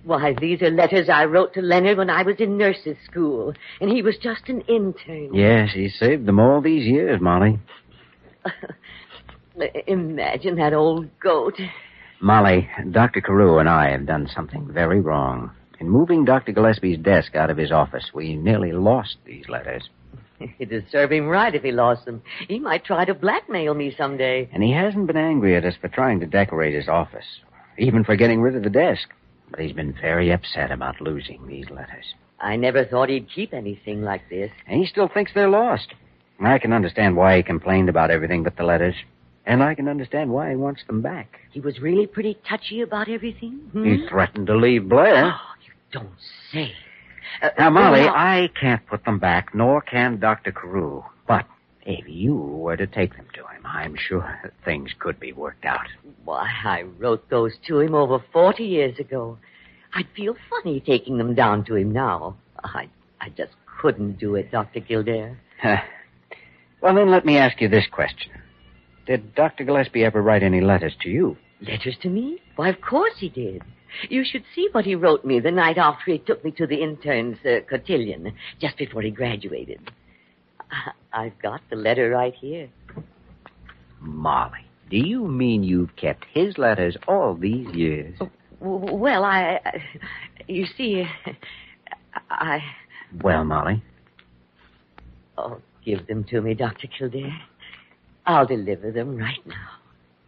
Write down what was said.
Why, these are letters I wrote to Leonard when I was in nurse's school, and he was just an intern. Yes, he saved them all these years, Molly. Imagine that old goat. Molly, Dr. Carew and I have done something very wrong. In moving Dr. Gillespie's desk out of his office, we nearly lost these letters. It'd serve him right if he lost them. He might try to blackmail me someday. And he hasn't been angry at us for trying to decorate his office, even for getting rid of the desk. But he's been very upset about losing these letters. I never thought he'd keep anything like this. And he still thinks they're lost. I can understand why he complained about everything but the letters. And I can understand why he wants them back. He was really pretty touchy about everything? He threatened to leave Blair. Oh, you don't say. Now, Molly, I can't put them back, nor can Dr. Carew. But if you were to take them to him, I'm sure that things could be worked out. Why, I wrote those to him over 40 years ago. I'd feel funny taking them down to him now. I just couldn't do it, Dr. Kildare. Well, then let me ask you this question. Did Dr. Gillespie ever write any letters to you? Letters to me? Why, of course he did. You should see what he wrote me the night after he took me to the intern's cotillion, just before he graduated. I've got the letter right here. Molly, do you mean you've kept his letters all these years? Well, you see, Well, Molly? Oh, give them to me, Dr. Kildare. I'll deliver them right now.